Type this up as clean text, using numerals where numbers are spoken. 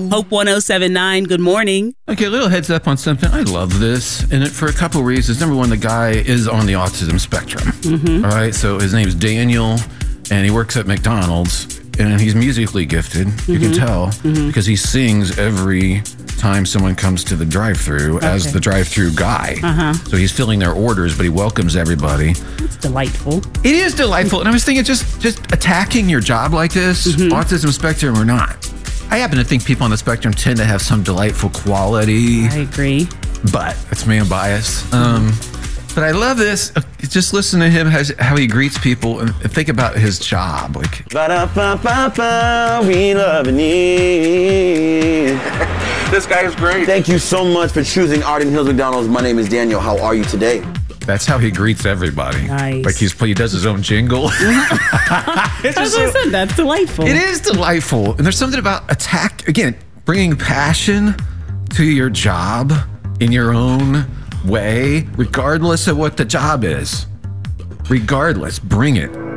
Hope 1079, good morning. Okay, a little heads up on something. I love this, and for a couple reasons. Number one, the guy is on the autism spectrum. All right, so his name's Daniel, and he works at McDonald's, and he's musically gifted. You can tell because he sings every time someone comes to the drive-thru as the drive-thru guy. So he's filling their orders, but he welcomes everybody. It's delightful. It is delightful, and I was thinking just attacking your job like this, autism spectrum or not. I happen to think people on the spectrum tend to have some delightful quality. I agree. But it's man bias. But I love this. Just listen to him, how he greets people, and think about his job. Like, Ba-da-ba-ba-ba, we love and need. This guy is great. Thank you so mumuch for choosing Arden Hills McDonald's. My name is Daniel. How are you today? that's how he greets everybody. Nice. Like he does his own jingle. As I said, that's delightful. It is delightful. And there's something about bringing passion to your job in your own way, regardless of what the job is. Regardless, bring it.